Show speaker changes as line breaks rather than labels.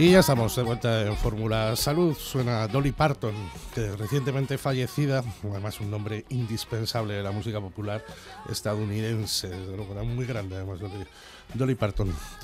Y ya estamos de vuelta en Fórmula Salud. Suena Dolly Parton, que recientemente fallecida, además un nombre indispensable de la música popular estadounidense, desde luego era muy grande además Dolly Parton.